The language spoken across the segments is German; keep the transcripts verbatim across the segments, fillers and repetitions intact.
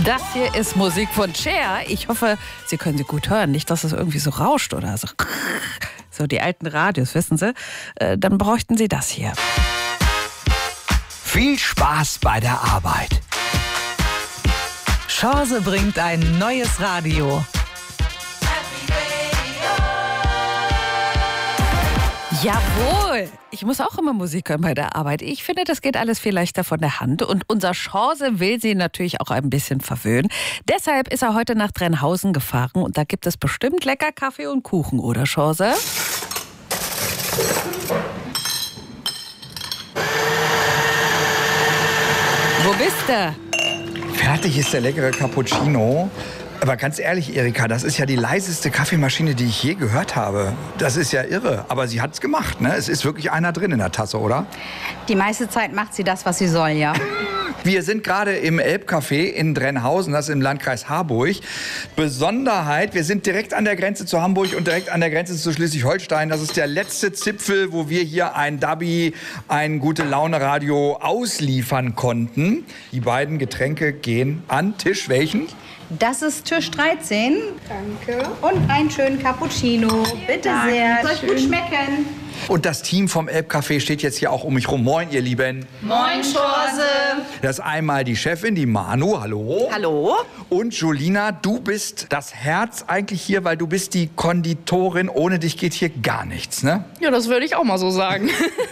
Das hier ist Musik von Cher. Ich hoffe, Sie können sie gut hören. Nicht, dass es irgendwie so rauscht oder so. So die alten Radios, wissen Sie. Äh, dann bräuchten Sie das hier. Viel Spaß bei der Arbeit. Chance bringt ein neues Radio. Jawohl! Ich muss auch immer Musik hören bei der Arbeit. Ich finde, das geht alles viel leichter von der Hand. Und unser Chance will sie natürlich auch ein bisschen verwöhnen. Deshalb ist er heute nach Drenhausen gefahren. Und da gibt es bestimmt lecker Kaffee und Kuchen, oder Chance? Wo bist du? Fertig ist der leckere Cappuccino. Aber ganz ehrlich, Erika, das ist ja die leiseste Kaffeemaschine, die ich je gehört habe. Das ist ja irre. Aber sie hat's gemacht, ne? Es ist wirklich einer drin in der Tasse, oder? Die meiste Zeit macht sie das, was sie soll, ja. Wir sind gerade im Elbcafé in Drenhausen, das ist im Landkreis Harburg. Besonderheit, wir sind direkt an der Grenze zu Hamburg und direkt an der Grenze zu Schleswig-Holstein. Das ist der letzte Zipfel, wo wir hier ein Dabi, ein Gute-Laune-Radio ausliefern konnten. Die beiden Getränke gehen an Tisch. Welchen? Das ist Tisch dreizehn. Danke. Und einen schönen Cappuccino. Bitte sehr. Soll euch gut schmecken. Und das Team vom Elbcafé steht jetzt hier auch um mich rum. Moin, ihr Lieben. Moin, Chance. Das ist einmal die Chefin, die Manu. Hallo. Hallo. Und Julina, du bist das Herz eigentlich hier, weil du bist die Konditorin. Ohne dich geht hier gar nichts, ne? Ja, das würde ich auch mal so sagen.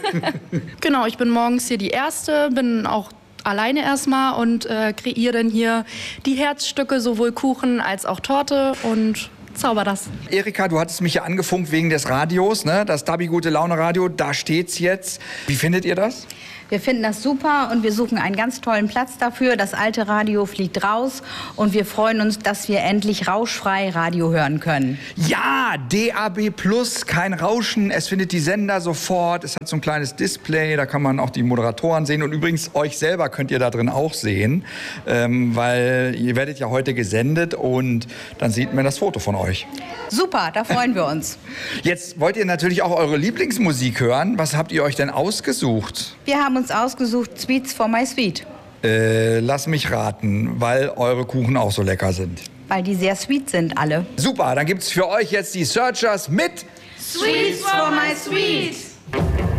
Genau, ich bin morgens hier die Erste, bin auch alleine erstmal und äh, kreiere dann hier die Herzstücke, sowohl Kuchen als auch Torte und zauber das. Erika, du hattest mich ja angefunkt wegen des Radios, ne? Das Dabi Gute Laune Radio, da steht's jetzt. Wie findet ihr das? Wir finden das super und wir suchen einen ganz tollen Platz dafür. Das alte Radio fliegt raus und wir freuen uns, dass wir endlich rauschfrei Radio hören können. Ja, D A B plus, kein Rauschen. Es findet die Sender sofort. Es hat so ein kleines Display, da kann man auch die Moderatoren sehen. Und übrigens, euch selber könnt ihr da drin auch sehen, ähm, weil ihr werdet ja heute gesendet und dann sieht man das Foto von euch. Super, da freuen wir uns. Jetzt wollt ihr natürlich auch eure Lieblingsmusik hören. Was habt ihr euch denn ausgesucht? Wir haben uns ausgesucht Sweets for my sweet. Äh, lass mich raten, weil eure Kuchen auch so lecker sind. Weil die sehr sweet sind, alle. Super, dann gibt's für euch jetzt die Searchers mit Sweets for my sweet.